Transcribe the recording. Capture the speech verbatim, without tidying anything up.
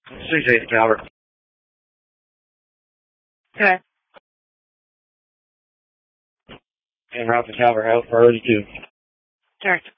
six eight Calvert. Okay. And route to Calvert, out for early two. Direct.